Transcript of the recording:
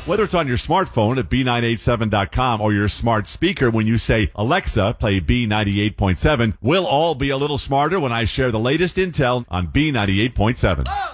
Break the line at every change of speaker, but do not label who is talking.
Whether it's on your smartphone at B987.com or your smart speaker when you say, Alexa, play B98.7, we'll all be a little smarter when I share the latest intel on B98.7.